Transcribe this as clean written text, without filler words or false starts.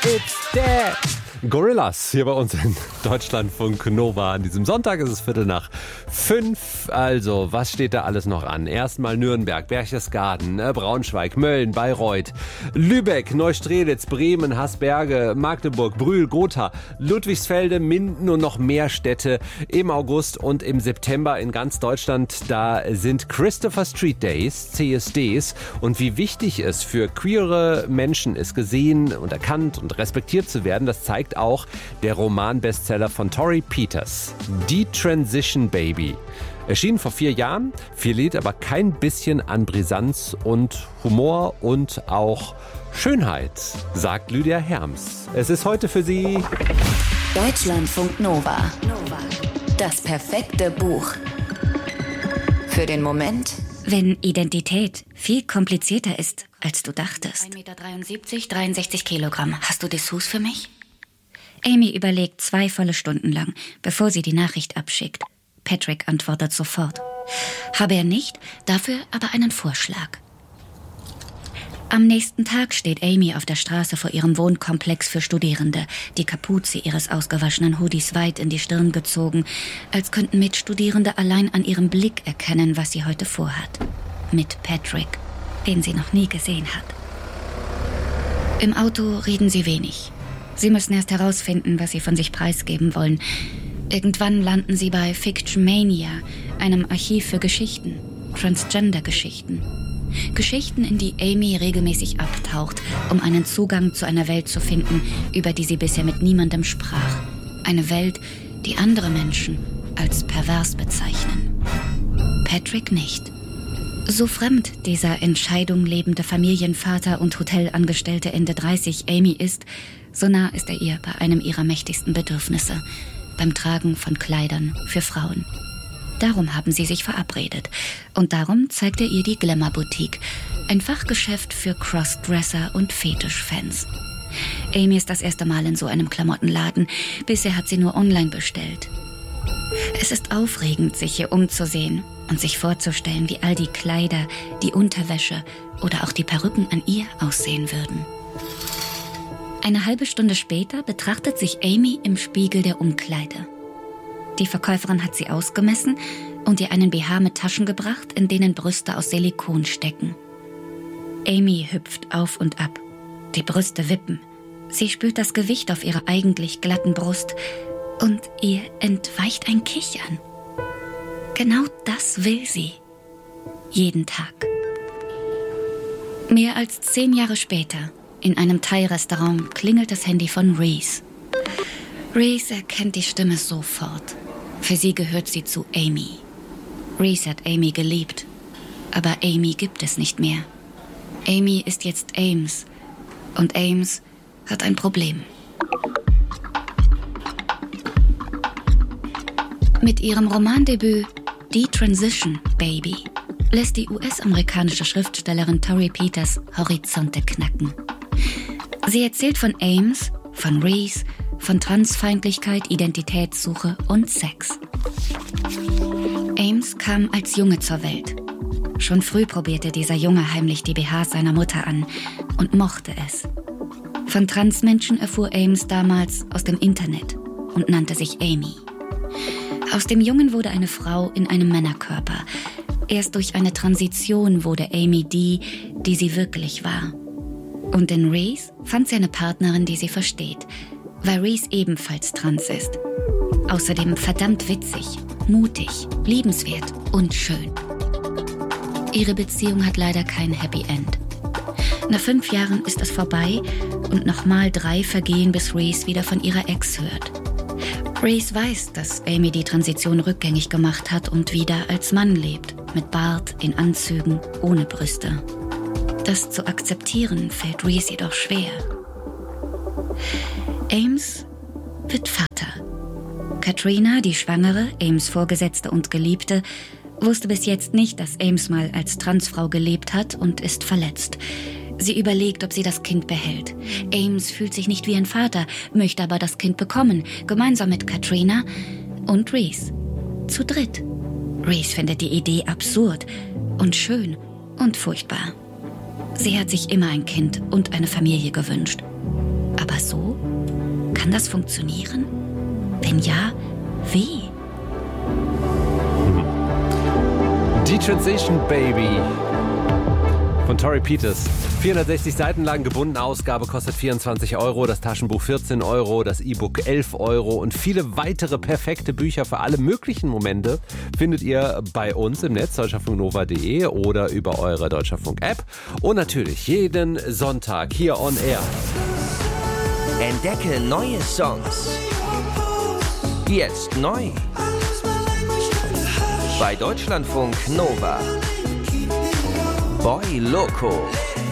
It's there. Gorillaz hier bei uns in Deutschlandfunk Nova. An diesem Sonntag ist es 4:45. Also, was steht da alles noch an? Erstmal Nürnberg, Berchtesgaden, Braunschweig, Mölln, Bayreuth, Lübeck, Neustrelitz, Bremen, Hasberge, Magdeburg, Brühl, Gotha, Ludwigsfelde, Minden und noch mehr Städte im August und im September in ganz Deutschland. Da sind Christopher Street Days, CSDs. Und wie wichtig es für queere Menschen ist, gesehen und erkannt und respektiert zu werden, das zeigt auch der Roman-Bestseller von Torrey Peters, Detransition Baby. Erschienen vor 4 Jahren, verliert aber kein bisschen an Brisanz und Humor und auch Schönheit, sagt Lydia Herms. Es ist heute für Sie Deutschlandfunk Nova. Das perfekte Buch. Für den Moment, wenn Identität viel komplizierter ist, als du dachtest. 1,73 Meter, 63 Kilogramm. Hast du Dessous für mich? Amy überlegt 2 volle Stunden lang, bevor sie die Nachricht abschickt. Patrick antwortet sofort. Habe er nicht, dafür aber einen Vorschlag. Am nächsten Tag steht Amy auf der Straße vor ihrem Wohnkomplex für Studierende, die Kapuze ihres ausgewaschenen Hoodies weit in die Stirn gezogen, als könnten Mitstudierende allein an ihrem Blick erkennen, was sie heute vorhat. Mit Patrick, den sie noch nie gesehen hat. Im Auto reden sie wenig. Sie müssen erst herausfinden, was sie von sich preisgeben wollen. Irgendwann landen sie bei Fiction Mania, einem Archiv für Geschichten, Transgender-Geschichten. Geschichten, in die Amy regelmäßig abtaucht, um einen Zugang zu einer Welt zu finden, über die sie bisher mit niemandem sprach. Eine Welt, die andere Menschen als pervers bezeichnen. Patrick nicht. So fremd dieser Entscheidung lebende Familienvater und Hotelangestellte Ende 30 Amy ist, so nah ist er ihr bei einem ihrer mächtigsten Bedürfnisse, beim Tragen von Kleidern für Frauen. Darum haben sie sich verabredet. Und darum zeigt er ihr die Glamour-Boutique, ein Fachgeschäft für Crossdresser und Fetischfans. Amy ist das erste Mal in so einem Klamottenladen. Bisher hat sie nur online bestellt. Es ist aufregend, sich hier umzusehen und sich vorzustellen, wie all die Kleider, die Unterwäsche oder auch die Perücken an ihr aussehen würden. Eine halbe Stunde später betrachtet sich Amy im Spiegel der Umkleide. Die Verkäuferin hat sie ausgemessen und ihr einen BH mit Taschen gebracht, in denen Brüste aus Silikon stecken. Amy hüpft auf und ab. Die Brüste wippen. Sie spürt das Gewicht auf ihrer eigentlich glatten Brust und ihr entweicht ein Kichern. Genau das will sie. Jeden Tag. Mehr als 10 Jahre später, in einem Thai-Restaurant, klingelt das Handy von Reese. Reese erkennt die Stimme sofort. Für sie gehört sie zu Amy. Reese hat Amy geliebt, aber Amy gibt es nicht mehr. Amy ist jetzt Ames und Ames hat ein Problem. Mit ihrem Romandebüt Detransition Baby lässt die US-amerikanische Schriftstellerin Torrey Peters Horizonte knacken. Sie erzählt von Ames, von Reese, von Transfeindlichkeit, Identitätssuche und Sex. Ames kam als Junge zur Welt. Schon früh probierte dieser Junge heimlich die BHs seiner Mutter an und mochte es. Von Transmenschen erfuhr Ames damals aus dem Internet und nannte sich Amy. Aus dem Jungen wurde eine Frau in einem Männerkörper. Erst durch eine Transition wurde Amy die sie wirklich war. Und in Reese fand sie eine Partnerin, die sie versteht, weil Reese ebenfalls trans ist. Außerdem verdammt witzig, mutig, liebenswert und schön. Ihre Beziehung hat leider kein Happy End. Nach 5 Jahren ist es vorbei und nochmal 3 vergehen, bis Reese wieder von ihrer Ex hört. Reese weiß, dass Amy die Transition rückgängig gemacht hat und wieder als Mann lebt, mit Bart, in Anzügen, ohne Brüste. Das zu akzeptieren fällt Reese jedoch schwer. Ames wird Vater. Katrina, die Schwangere, Ames Vorgesetzte und Geliebte, wusste bis jetzt nicht, dass Ames mal als Transfrau gelebt hat und ist verletzt. Sie überlegt, ob sie das Kind behält. Ames fühlt sich nicht wie ein Vater, möchte aber das Kind bekommen, gemeinsam mit Katrina und Reese. Zu dritt. Reese findet die Idee absurd und schön und furchtbar. Sie hat sich immer ein Kind und eine Familie gewünscht. Aber so? Kann das funktionieren? Wenn ja, wie? Die Transition Baby von Tori Peters. 460 Seiten lang, gebundene Ausgabe, kostet 24 €, das Taschenbuch 14 €, das E-Book 11 € und viele weitere perfekte Bücher für alle möglichen Momente findet ihr bei uns im Netz, deutschlandfunknova.de oder über eure Deutschlandfunk-App und natürlich jeden Sonntag hier on Air. Entdecke neue Songs. Jetzt neu. Bei Deutschlandfunk Nova. Boy Loco.